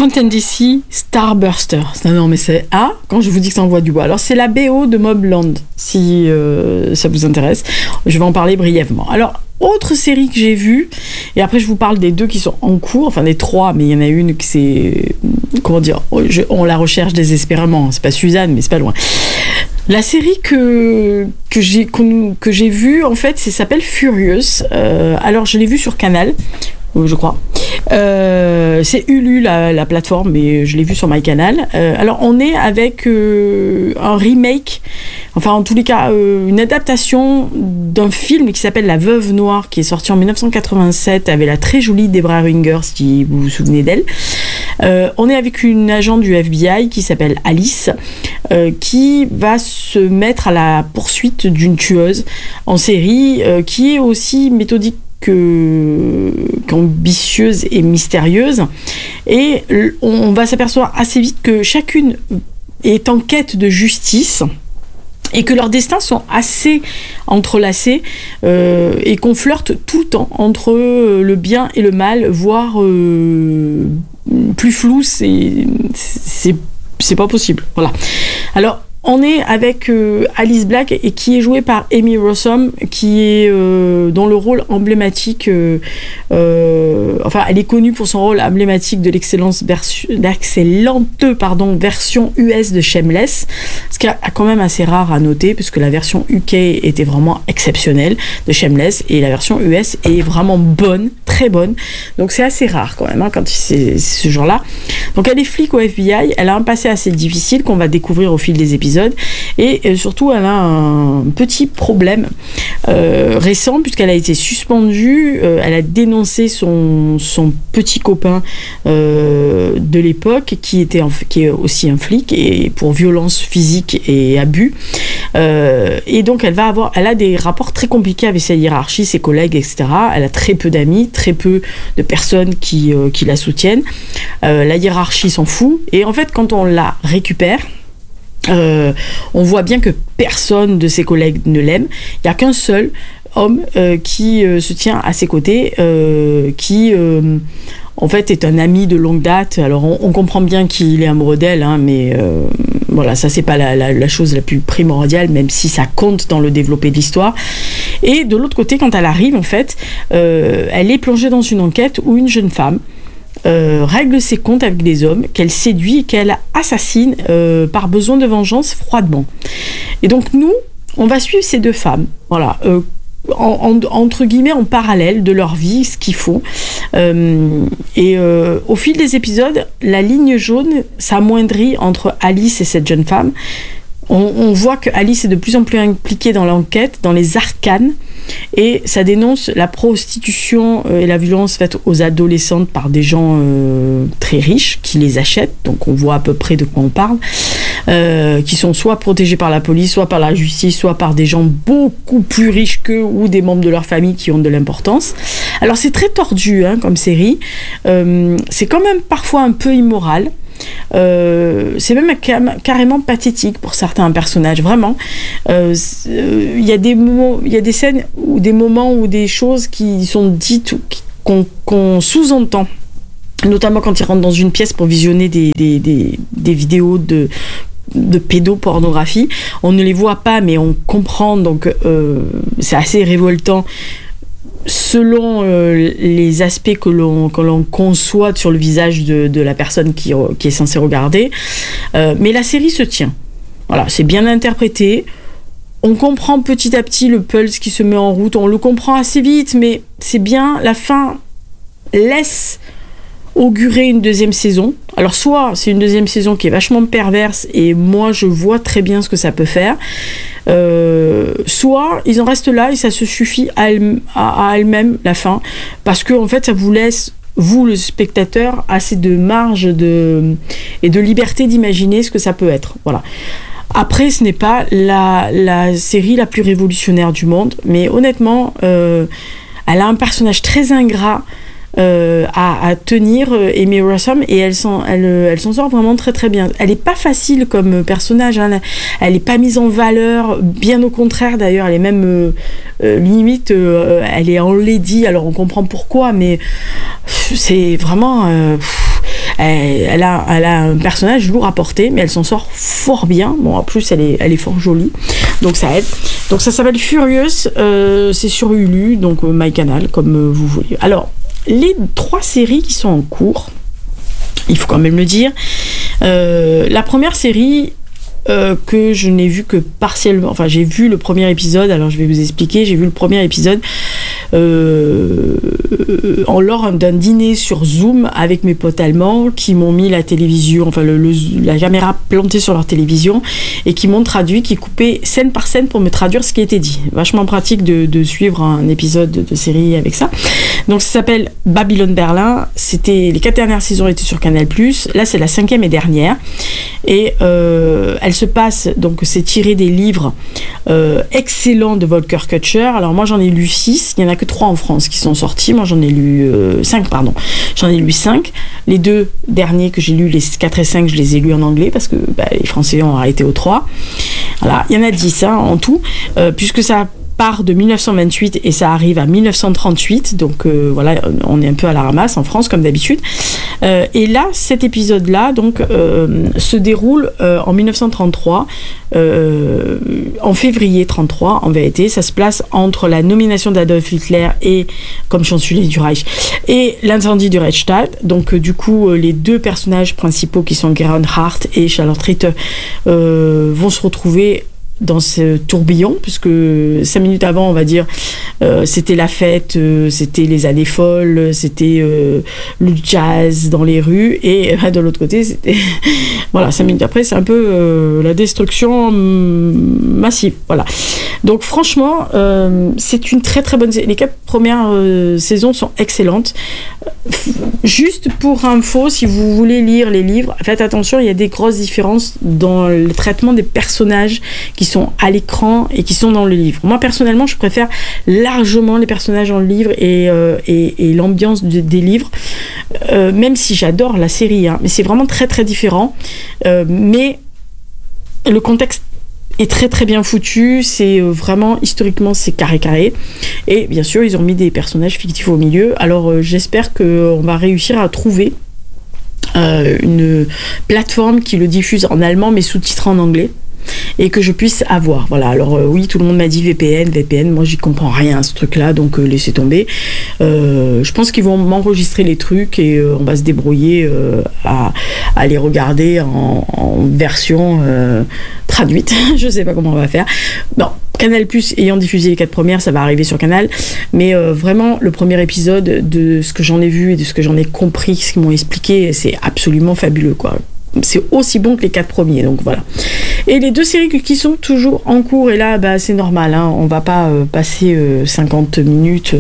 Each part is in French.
Fountain DC Starburster. Non, mais c'est quand je vous dis que ça envoie du bois. Alors, c'est la BO de Mobland, si ça vous intéresse. Je vais en parler brièvement. Alors, autre série que j'ai vue, et après je vous parle des 2 qui sont en cours, enfin des 3, mais il y en a une qui c'est... Comment dire, on la recherche désespérément. C'est pas Suzanne, mais c'est pas loin. La série que j'ai vue, en fait, ça s'appelle Furious. Alors, je l'ai vue sur Canal, je crois. C'est Hulu la plateforme, mais je l'ai vu sur MyCanal. Alors on est avec un remake, enfin en tous les cas une adaptation d'un film qui s'appelle La Veuve Noire, qui est sorti en 1987 avec la très jolie Debra Winger, si vous vous souvenez d'elle. On est avec une agent du FBI qui s'appelle Alice, qui va se mettre à la poursuite d'une tueuse en série, qui est aussi méthodique qu'ambitieuse et mystérieuse, et on va s'apercevoir assez vite que chacune est en quête de justice et que leurs destins sont assez entrelacés, et qu'on flirte tout le temps entre le bien et le mal, voire plus flou, c'est pas possible. Voilà. Alors on est avec Alice Black, et qui est jouée par Amy Rossum, qui est dans le rôle emblématique. Enfin, elle est connue pour son rôle emblématique de l'excellente version US de Shameless, ce qui est quand même assez rare à noter, puisque la version UK était vraiment exceptionnelle de Shameless, et la version US est vraiment bonne, très bonne. Donc c'est assez rare quand même, quand c'est ce genre-là. Donc elle est flic au FBI, elle a un passé assez difficile qu'on va découvrir au fil des épisodes. Et surtout, elle a un petit problème récent, puisqu'elle a été suspendue. Elle a dénoncé son petit copain de l'époque, qui est aussi un flic, et pour violence physique et abus. Et donc, elle a des rapports très compliqués avec sa hiérarchie, ses collègues, etc. Elle a très peu d'amis, très peu de personnes qui la soutiennent. La hiérarchie s'en fout. Et en fait, quand on la récupère, on voit bien que personne de ses collègues ne l'aime. Il n'y a qu'un seul homme qui se tient à ses côtés, qui en fait est un ami de longue date. Alors on comprend bien qu'il est amoureux d'elle, mais voilà, ça c'est pas la chose la plus primordiale, même si ça compte dans le développé de l'histoire. Et de l'autre côté, quand elle arrive, en fait, elle est plongée dans une enquête où une jeune femme règle ses comptes avec des hommes qu'elle séduit et qu'elle assassine par besoin de vengeance froidement. Et donc nous, on va suivre ces 2 femmes, voilà, entre guillemets en parallèle de leur vie, ce qu'ils font. Et au fil des épisodes, la ligne jaune s'amoindrit entre Alice et cette jeune femme. On voit que Alice est de plus en plus impliquée dans l'enquête, dans les arcanes, et ça dénonce la prostitution et la violence faite aux adolescentes par des gens très riches qui les achètent, donc on voit à peu près de quoi on parle, qui sont soit protégés par la police, soit par la justice, soit par des gens beaucoup plus riches qu'eux, ou des membres de leur famille qui ont de l'importance. Alors c'est très tordu comme série, c'est quand même parfois un peu immoral. C'est même carrément pathétique pour certains personnages, vraiment. Il y a des moments, il y a des scènes ou des moments ou des choses qui sont dites qu'on sous-entend, notamment quand ils rentrent dans une pièce pour visionner des vidéos de pédopornographie. On ne les voit pas, mais on comprend, donc c'est assez révoltant selon les aspects que l'on conçoit sur le visage de la personne qui est censée regarder. Mais la série se tient. Voilà, c'est bien interprété. On comprend petit à petit le pulse qui se met en route. On le comprend assez vite, mais c'est bien. La fin laisse augurer une 2e saison. Alors soit c'est une 2e saison qui est vachement perverse, et moi je vois très bien ce que ça peut faire, soit ils en restent là et ça se suffit à elle-même, la fin, parce que en fait ça vous laisse, vous le spectateur, assez de marge et de liberté d'imaginer ce que ça peut être. Voilà. Après, ce n'est pas la série la plus révolutionnaire du monde, mais honnêtement, elle a un personnage très ingrat à tenir, Amy Rossum, et elle s'en sort vraiment très très bien. Elle est pas facile comme personnage, elle est pas mise en valeur, bien au contraire d'ailleurs, elle est même limite, elle est enlaidie, alors on comprend pourquoi, mais c'est vraiment elle a un personnage lourd à porter, mais elle s'en sort fort bien. Bon, en plus, elle est fort jolie, donc ça aide. Donc ça s'appelle Furious, c'est sur Hulu, donc MyCanal, comme vous voulez. Alors, les 3 séries qui sont en cours, il faut quand même le dire. La première série que je n'ai vu que partiellement, enfin j'ai vu le premier épisode, alors je vais vous expliquer, j'ai vu le premier épisode lors d'un dîner sur Zoom avec mes potes allemands qui m'ont mis la télévision, enfin la caméra plantée sur leur télévision et qui m'ont traduit, qui coupaient scène par scène pour me traduire ce qui était dit. Vachement pratique de suivre un épisode de série avec ça. Donc ça s'appelle Babylone Berlin, les 4 dernières saisons étaient sur Canal+, là c'est la 5e et dernière, et elle se passe, donc c'est tiré des livres excellents de Volker Kutscher. Alors moi j'en ai lu 6, il n'y en a que 3 en France qui sont sortis, moi j'en ai lu 5, pardon. J'en ai lu 5. Les 2 derniers que j'ai lus, les 4 et 5, je les ai lus en anglais parce que les Français ont arrêté aux 3. Voilà, il y en a 10 en tout, puisque ça part de 1928 et ça arrive à 1938, donc voilà, on est un peu à la ramasse en France comme d'habitude. Et là, cet épisode-là donc se déroule en 1933, en février 33 en vérité. Ça se place entre la nomination d'Adolf Hitler et comme chancelier du Reich et l'incendie du Reichstag. Donc du coup, les 2 personnages principaux qui sont Gerhard Hart et Charlotte Ritter vont se retrouver dans ce tourbillon, puisque 5 minutes avant, on va dire, c'était la fête, c'était les années folles, c'était le jazz dans les rues, et de l'autre côté, c'était voilà, 5 minutes après, c'est un peu la destruction massive, voilà. Donc franchement, c'est une très très bonne série. Les 4 premières saisons sont excellentes. Juste pour info, si vous voulez lire les livres, faites attention, il y a des grosses différences dans le traitement des personnages qui sont à l'écran et qui sont dans le livre. Moi personnellement, je préfère largement les personnages dans le livre et l'ambiance des livres, même si j'adore la série, mais c'est vraiment très très différent. Mais le contexte est très très bien foutu, c'est vraiment historiquement c'est carré et bien sûr ils ont mis des personnages fictifs au milieu. Alors j'espère qu'on va réussir à trouver une plateforme qui le diffuse en allemand mais sous-titré en anglais et que je puisse avoir. Voilà, alors oui, tout le monde m'a dit VPN, moi j'y comprends rien à ce truc-là, donc laissez tomber. Je pense qu'ils vont m'enregistrer les trucs et on va se débrouiller à les regarder en version traduite. Je sais pas comment on va faire. Bon, Canal+, ayant diffusé les 4 premières, ça va arriver sur Canal, mais vraiment, le premier épisode, de ce que j'en ai vu et de ce que j'en ai compris, ce qu'ils m'ont expliqué, c'est absolument fabuleux, quoi. C'est aussi bon que les 4 premiers, donc voilà. Et les 2 séries qui sont toujours en cours, et là c'est normal, on va pas passer 50 minutes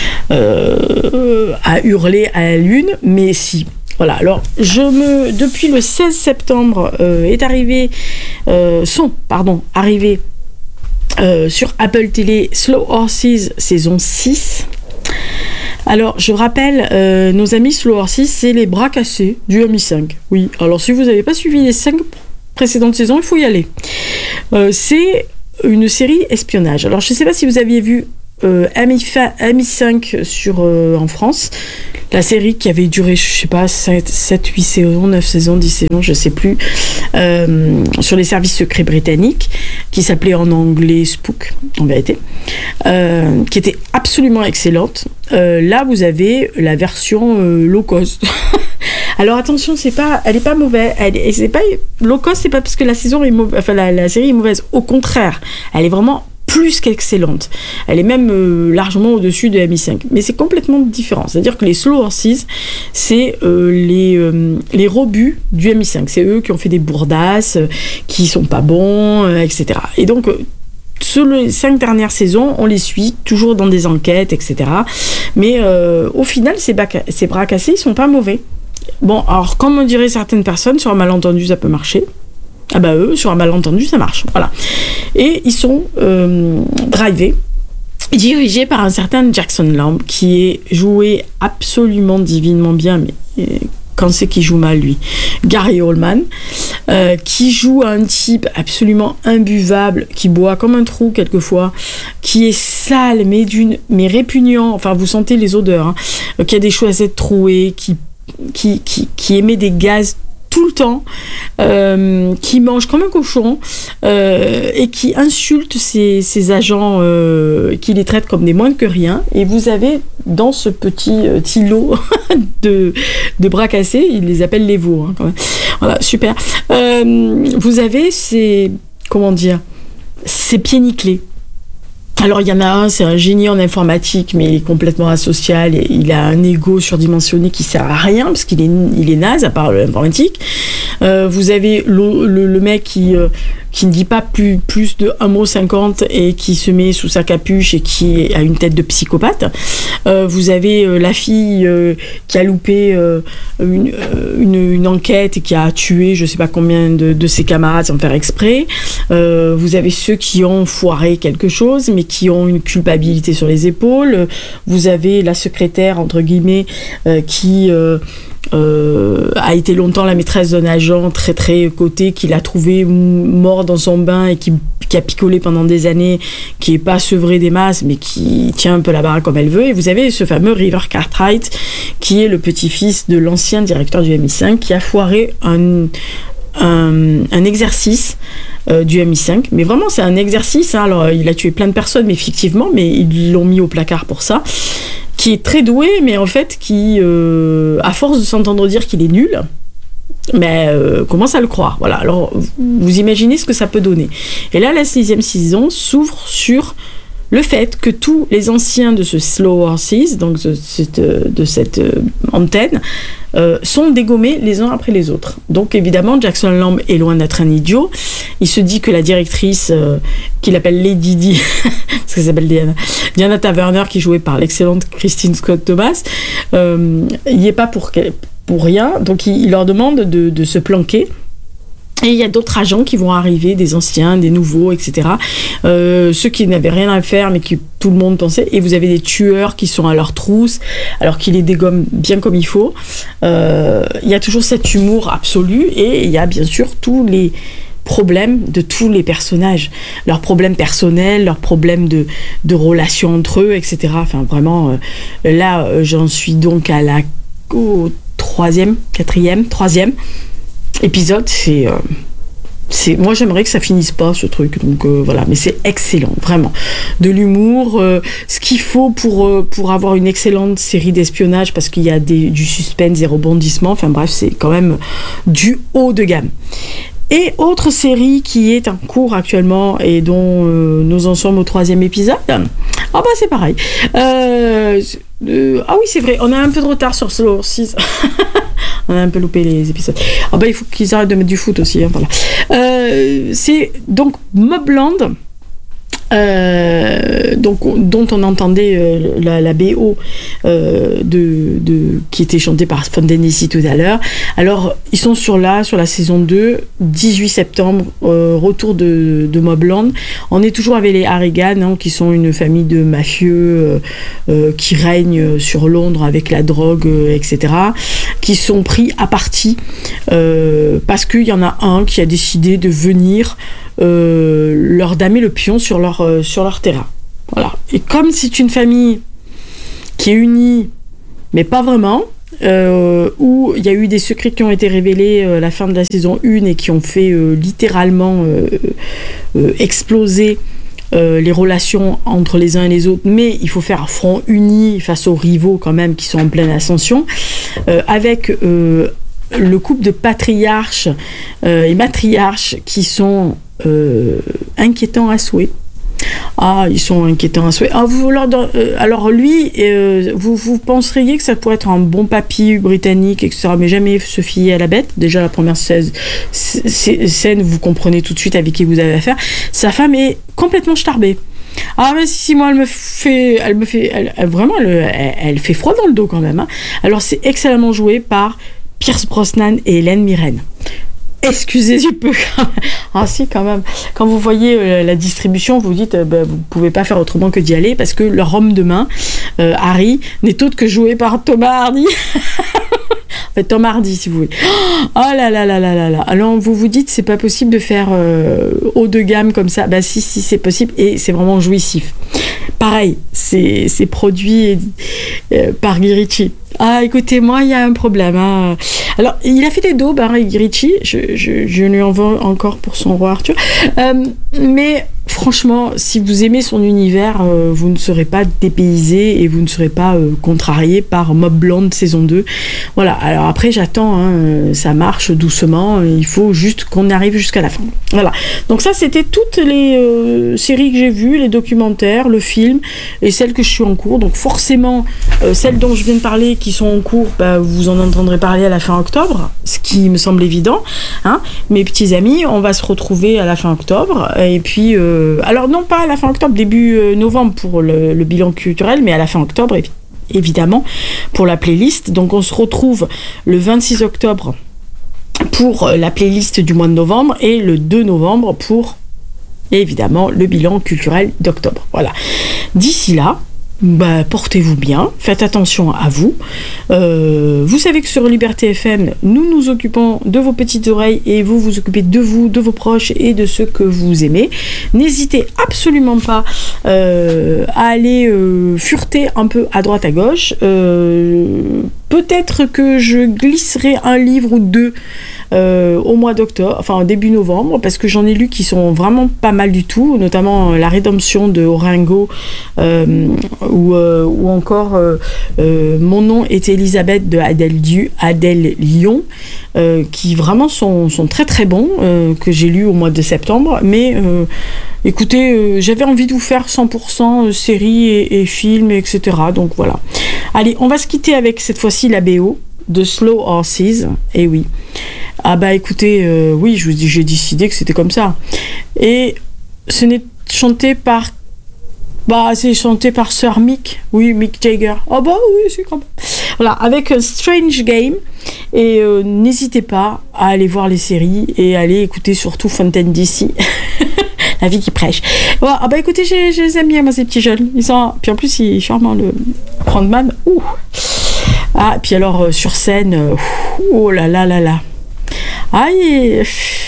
à hurler à la lune, mais si. Voilà, alors depuis le 16 septembre sont arrivés sur Apple TV Slow Horses saison 6. Alors, je rappelle, nos amis Slow Horses, c'est les bras cassés du MI5. Oui, alors si vous n'avez pas suivi les 5 précédentes saisons, il faut y aller. C'est une série espionnage. Alors, je ne sais pas si vous aviez vu MI5 en France, la série qui avait duré, je sais pas, 7, 8 saisons, 9 saisons, 10 saisons, je sais plus, sur les services secrets britanniques, qui s'appelait en anglais Spook, en vérité, qui était absolument excellente. Là, vous avez la version low cost. Alors attention, elle est pas mauvaise. C'est pas low cost, c'est pas parce que la saison est mauvaise, enfin la série est mauvaise. Au contraire, elle est vraiment plus qu'excellente. Elle est même largement au-dessus de MI5. Mais c'est complètement différent. C'est-à-dire que les Slow Horses, c'est les rebuts du MI5. C'est eux qui ont fait des bourdasses, qui sont pas bons, etc. Et donc, sur les 5 dernières saisons, on les suit, toujours dans des enquêtes, etc. Mais au final, ces bras cassés, ils sont pas mauvais. Bon, alors, comme on dirait certaines personnes, sur un malentendu, ça peut marcher. Ah bah eux, sur un malentendu, ça marche. Voilà. Et ils sont dirigés par un certain Jackson Lamb, qui est joué absolument divinement bien, mais quand c'est qu'il joue mal, lui, Gary Oldman, qui joue un type absolument imbuvable, qui boit comme un trou quelquefois, qui est sale, mais répugnant, enfin vous sentez les odeurs, qui a des chaussettes trouées, qui qui émet des gaz tout le temps, qui mange comme un cochon et qui insulte ses agents, qui les traite comme des moins que rien. Et vous avez dans ce petit îlot de bras cassés, ils les appellent les veaux, hein, quand même. Voilà, super. Vous avez ces pieds nickelés. Alors il y en a un, c'est un génie en informatique, mais il est complètement asocial, et il a un ego surdimensionné qui sert à rien, parce qu'il est naze, à part l'informatique. Vous avez le mec qui ne dit pas plus de 1,50 m et qui se met sous sa capuche et qui a une tête de psychopathe. Vous avez la fille qui a loupé une enquête et qui a tué je sais pas combien de ses camarades sans faire exprès. Vous avez ceux qui ont foiré quelque chose mais qui ont une culpabilité sur les épaules. Vous avez la secrétaire entre guillemets qui a été longtemps la maîtresse d'un agent très très coté qui l'a trouvé mort dans son bain et qui a picolé pendant des années, qui est pas sevré des masses mais qui tient un peu la baraque comme elle veut. Et vous avez ce fameux River Cartwright qui est le petit-fils de l'ancien directeur du MI5 qui a foiré un exercice du MI5, mais vraiment c'est un exercice, hein. Alors il a tué plein de personnes mais fictivement, mais ils l'ont mis au placard pour ça, qui est très doué mais en fait qui à force de s'entendre dire qu'il est nul, mais commence à le croire. Voilà, alors vous imaginez ce que ça peut donner. Et là la 6e saison s'ouvre sur le fait que tous les anciens de ce Slow Horses, donc de cette antenne, sont dégommés les uns après les autres. Donc évidemment, Jackson Lamb est loin d'être un idiot. Il se dit que la directrice, qu'il appelle Lady Di, parce qu'elle s'appelle Diana Taverner, qui est jouée par l'excellente Christine Scott Thomas, il n'y est pas pour rien. Donc il leur demande de se planquer. Et il y a d'autres agents qui vont arriver, des anciens, des nouveaux, etc. Ceux qui n'avaient rien à faire, mais qui tout le monde pensait. Et vous avez des tueurs qui sont à leur trousse, alors qu'ils les dégomment bien comme il faut. Il y a toujours cet humour absolu. Et il y a bien sûr tous les problèmes de tous les personnages. Leurs problèmes personnels, leurs problèmes de relations entre eux, etc. Enfin, vraiment, là, j'en suis donc au troisième épisode. Moi j'aimerais que ça finisse pas ce truc, donc voilà, mais c'est excellent, vraiment, de l'humour, ce qu'il faut pour avoir une excellente série d'espionnage, parce qu'il y a du suspense, des rebondissements, enfin bref, c'est quand même du haut de gamme. Et autre série qui est en cours actuellement et dont nous en sommes au 3e épisode, c'est pareil. Ah oui, c'est vrai, on a un peu de retard sur Slow Horses. On a un peu loupé les épisodes. Il faut qu'ils arrêtent de mettre du foot aussi, hein, voilà. C'est donc Mobland, dont on entendait la BO qui était chantée par Fondenesi tout à l'heure. Alors ils sont sur la saison 2, 18 septembre, retour de Mobland. On est toujours avec les Harrigan, hein, qui sont une famille de mafieux qui règnent sur Londres avec la drogue, etc., qui sont pris à partie parce qu'il y en a un qui a décidé de venir leur damer le pion sur leur terrain. Voilà. Et comme c'est une famille qui est unie, mais pas vraiment, où il y a eu des secrets qui ont été révélés à la fin de la saison 1 et qui ont fait littéralement exploser les relations entre les uns et les autres, mais il faut faire un front uni face aux rivaux quand même qui sont en pleine ascension, avec le couple de patriarches et matriarches qui sont inquiétants à souhait. Ils sont inquiétants à souhait. Alors lui, vous penseriez que ça pourrait être un bon papy britannique, etc., mais jamais se fier à la bête. Déjà, la première scène, vous comprenez tout de suite avec qui vous avez affaire. Sa femme est complètement starbée. Mais si, moi, elle fait froid dans le dos quand même, hein. Alors, c'est excellemment joué par Pierce Brosnan et Hélène Mirren. Excusez du peu quand même. Si, quand même. Quand vous voyez la distribution, vous dites vous pouvez pas faire autrement que d'y aller, parce que leur homme de main, Harry, n'est autre que joué par Thomas Hardy. Tant mardi, si vous voulez. Oh là là là là là là. Alors, vous vous dites, c'est pas possible de faire haut de gamme comme ça. Bah si, c'est possible et c'est vraiment jouissif. Pareil, c'est produit par Guy Ritchie. Ah, écoutez, moi, il y a un problème. Hein. Alors, il a fait des daubes, hein, Guy Ritchie. Je lui en veux encore pour son roi Arthur. Mais franchement, si vous aimez son univers, vous ne serez pas dépaysé et vous ne serez pas contrarié par Mob Blonde saison 2. Voilà, alors après, j'attends, hein, ça marche doucement. Il faut juste qu'on arrive jusqu'à la fin. Voilà, donc ça, c'était toutes les séries que j'ai vues, les documentaires, le film et celles que je suis en cours. Donc forcément, celles dont je viens de parler qui sont en cours, bah, vous en entendrez parler à la fin octobre, ce qui me semble évident. Hein. Mes petits amis, on va se retrouver à la fin octobre. Et puis, alors non pas à la fin octobre, début novembre pour le bilan culturel, mais à la fin octobre, évidemment, pour la playlist. Donc on se retrouve le 26 octobre pour la playlist du mois de novembre et le 2 novembre pour, évidemment, le bilan culturel d'octobre. Voilà. D'ici là, bah, portez-vous bien, faites attention à vous. Vous savez que sur Liberté FM, nous nous occupons de vos petites oreilles et vous vous occupez de vous, de vos proches et de ceux que vous aimez. N'hésitez absolument pas à aller fureter un peu à droite à gauche. Peut-être que je glisserai un livre ou deux au mois d'octobre, enfin début novembre, parce que j'en ai lu qui sont vraiment pas mal du tout, notamment La Rédemption de Orengo ou encore Mon nom est Elisabeth de Adèle Lyon, qui vraiment sont très très bons, que j'ai lu au mois de septembre, mais écoutez, j'avais envie de vous faire 100% séries et films, etc. Donc voilà. Allez, on va se quitter avec cette fois-ci la BO de Slow Horses, et oui. Ah bah écoutez, oui, je vous dis, j'ai décidé que c'était comme ça. Et ce n'est chanté par... Bah, c'est chanté par Sir Mick. Oui, Mick Jagger. Oh bah oui, c'est quand même... Voilà, avec Strange Game. Et n'hésitez pas à aller voir les séries et aller écouter surtout Fontaine DC. La vie qui prêche. Ouais, ah bah écoutez, je les aime bien, moi, ces petits jeunes. Ils sont... Puis en plus, il est charmant, le Frontman. Ouh. Ah, puis alors, sur scène, oh là là là là. Aïe.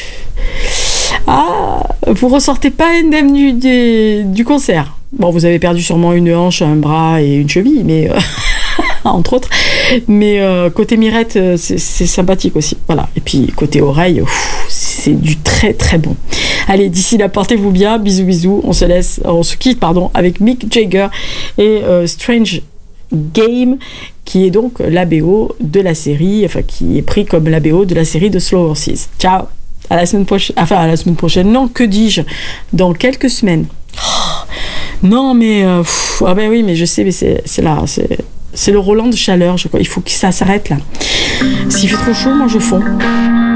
Ah, vous ressortez pas indemne du concert. Bon, vous avez perdu sûrement une hanche, un bras et une cheville, mais entre autres. Mais côté mirette, c'est sympathique aussi. Voilà. Et puis côté oreille, c'est du très très bon. Allez, d'ici là, portez-vous bien. Bisous bisous. On se quitte avec Mick Jagger et Strange Game, qui est donc la BO de la série, enfin qui est pris comme la BO de la série de Slow Horses. Ciao, à la semaine prochaine. Enfin, à la semaine prochaine. Non, que dis-je? Dans quelques semaines. Oh, non, mais ah ben oui, mais je sais, mais c'est là, c'est le Roland de chaleur. Je crois. Il faut que ça s'arrête là. S'il fait trop chaud, moi je fonds.